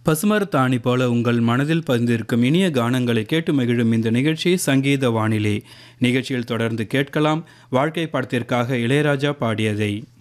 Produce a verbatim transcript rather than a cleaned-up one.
பசுமரத்தாணி போல உங்கள் மனதில் பதிந்திருக்கும் இனிய கானங்களை கேட்டு மகிழும் இந்த நிகழ்ச்சி சங்கீத வானிலை. நிகழ்ச்சியில் தொடர்ந்து கேட்கலாம் வாழ்க்கை படத்திற்காக இளையராஜா பாடியதை.